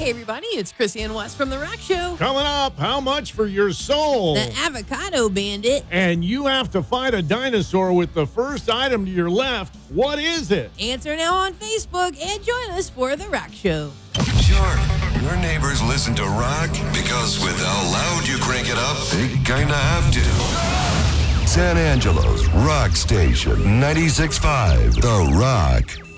Hey, everybody, it's Chrissy and Wes from The Rock Show. Coming up, how much for your soul? The Avocado Bandit. And you have to fight a dinosaur with the first item to your left. What is it? Answer now on Facebook and join us for The Rock Show. Sure, your neighbors listen to rock because with how loud you crank it up, they kinda have to. San Angelo's Rock Station 96.5, The Rock.